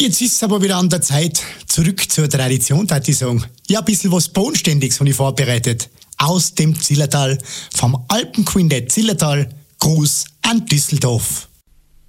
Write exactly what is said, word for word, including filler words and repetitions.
Jetzt ist es aber wieder an der Zeit. Zurück zur Tradition, würde ich sagen. Ja, ein bisschen was Bodenständiges habe ich vorbereitet. Aus dem Zillertal, vom Alpenquintett Zillertal, Gruß an Düsseldorf.